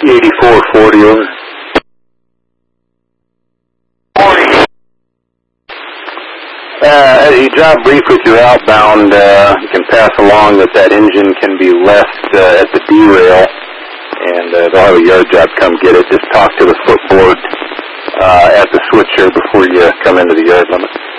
8440 over. 40. As you job brief with your outbound, you can pass along that engine can be left at the derail, and they'll have a yard job come get it. Just talk to the footboard at the switcher before you come into the yard limit.